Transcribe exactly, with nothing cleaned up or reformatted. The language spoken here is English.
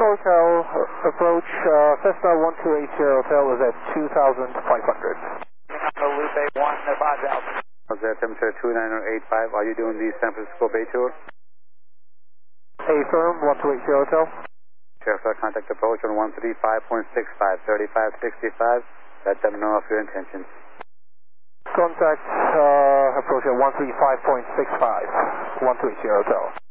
Hotel, approach uh, Cessna one two eight zero Hotel is at two thousand five hundred. Lupe one, five thousand. Jose, temperature two nine zero eight five, are you doing the San Francisco Bay tour? Affirm, one two eight zero Hotel. Airflow contact approach on one three five point six five, thirty-five sixty-five. Let them know of your intentions. Contact uh, approach at one three five point six five, one two eight zero Hotel.